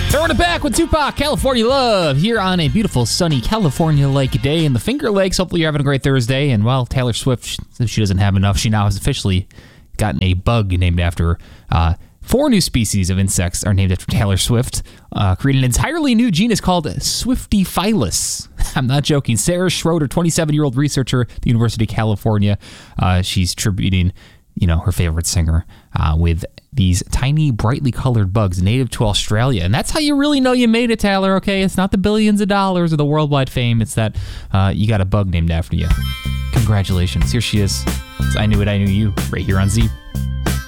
Throwing it back with Tupac, California Love, here on a beautiful, sunny California-like day in the Finger Lakes. Hopefully you're having a great Thursday. And while Taylor Swift, she doesn't have enough, she now has officially gotten a bug named after her. 4 new species of insects are named after Taylor Swift. Created an entirely new genus called Swiftyphilus. I'm not joking. Sarah Schroeder, 27-year-old researcher at the University of California. She's tributing, her favorite singer with these tiny, brightly colored bugs native to Australia. And that's how you really know you made it, Taylor, okay? It's not the billions of dollars or the worldwide fame. It's that you got a bug named after you. Congratulations. Here she is. I Knew It, I Knew You, right here on Z.